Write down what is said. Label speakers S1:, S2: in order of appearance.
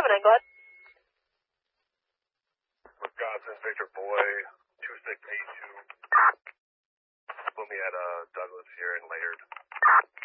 S1: 7-9, go ahead.
S2: Wisconsin, Victor Boy, 2682. Put me at Douglas here in Laird.